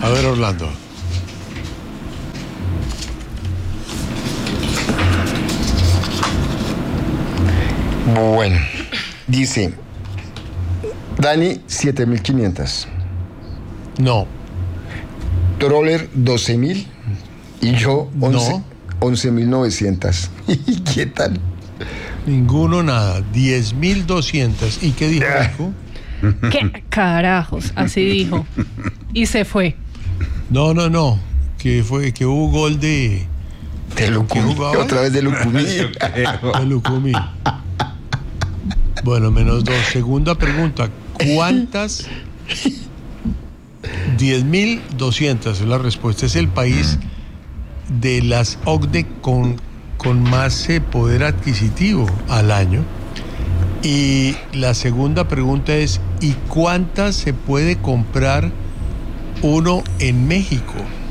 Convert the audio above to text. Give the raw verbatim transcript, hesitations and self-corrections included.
A ver, Orlando. Bueno, dice Dani, siete mil quinientos. No. Troller, doce mil. Y yo, No. once mil novecientos. ¿Qué tal? Ninguno, nada. diez mil doscientos. ¿Y qué dijo Nico? ¿Qué carajos? Así dijo. Y se fue. No, no, no. Que fue que hubo gol de. De Lucumí. Otra vez de Lucumí. De Lucumí. Bueno, menos dos. Segunda pregunta. ¿Cuántas? diez mil doscientos es la respuesta. Es el país de las O C D E con, con más eh, poder adquisitivo al año. Y la segunda pregunta es, ¿y cuántas se puede comprar uno en México?